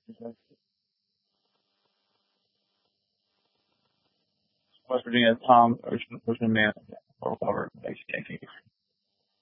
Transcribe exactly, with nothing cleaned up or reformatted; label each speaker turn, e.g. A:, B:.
A: West Virginia, Tom, Ocean, Ocean Man, or whatever. Thanks, Yankee.